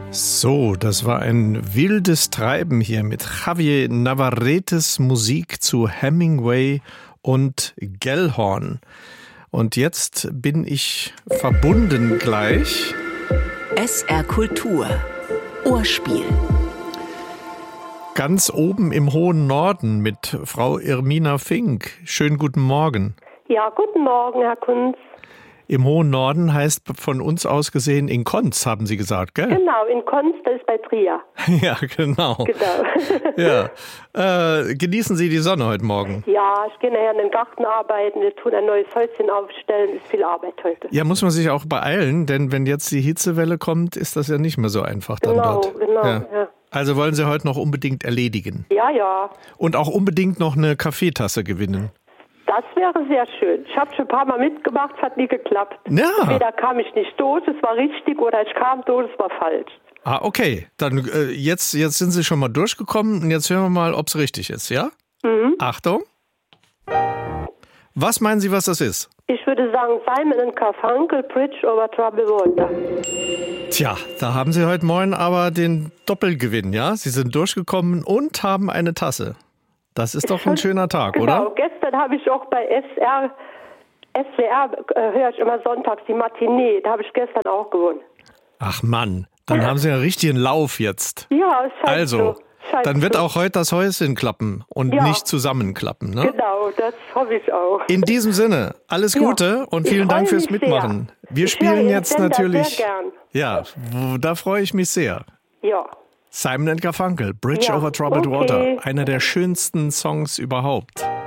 So, das war ein wildes Treiben hier mit Javier Navarretes Musik zu Hemingway und Gellhorn. Und jetzt bin ich verbunden gleich. SR Kultur. Ohrspiel. Ganz oben im hohen Norden mit Frau Irmina Fink. Schönen guten Morgen. Ja, guten Morgen, Herr Kunz. Im hohen Norden heißt von uns aus gesehen in Konz, haben Sie gesagt, gell? Genau, in Konz, das ist bei Trier. Ja, genau. Ja. Genießen Sie die Sonne heute Morgen? Ja, ich gehe nachher in den Garten arbeiten, wir tun ein neues Häuschen aufstellen, ist viel Arbeit heute. Ja, muss man sich auch beeilen, denn wenn jetzt die Hitzewelle kommt, ist das ja nicht mehr so einfach dann dort. Genau, ja. ja. Also wollen Sie heute noch unbedingt erledigen? Ja, ja. Und auch unbedingt noch eine Kaffeetasse gewinnen? Das wäre sehr schön. Ich habe schon ein paar Mal mitgemacht, es hat nie geklappt. Ja. Entweder kam ich nicht durch, es war richtig, oder ich kam durch, es war falsch. Ah, okay. Dann jetzt sind Sie schon mal durchgekommen und jetzt hören wir mal, ob es richtig ist, ja? Mhm. Achtung. Was meinen Sie, was das ist? Ich würde sagen Simon & Garfunkel, Bridge over Troubled Water. Tja, da haben Sie heute Morgen aber den Doppelgewinn, ja? Sie sind durchgekommen und haben eine Tasse. Das ist doch ein schöner Tag, genau, oder? Genau, gestern habe ich auch bei SWR höre ich immer sonntags die Matinee. Da habe ich gestern auch gewonnen. Ach Mann, dann haben Sie einen richtigen Lauf jetzt. Ja, es scheint also, so. Dann wird auch heute das Häuschen klappen und nicht zusammenklappen, ne? Genau, das hoffe ich auch. In diesem Sinne, alles Gute und vielen Dank fürs Mitmachen. Wir spielen jetzt natürlich. Sehr gern. Ja, da freue ich mich sehr. Ja. Simon & Garfunkel, Bridge over Troubled Water, einer der schönsten Songs überhaupt.